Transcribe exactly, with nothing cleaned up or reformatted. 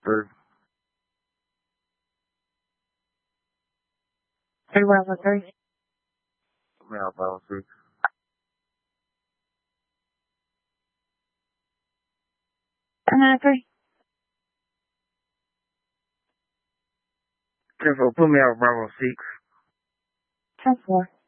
Three. Three Bravo three. Male Bravo six. Uh, three. Ten four, put me out Bravo six. Ten four.